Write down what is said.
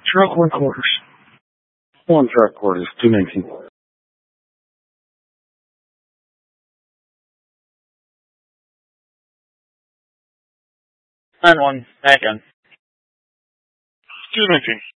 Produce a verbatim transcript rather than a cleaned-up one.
Truck one quarters. One truck quarters, two nineteen. Nine one, back in. two nineteen.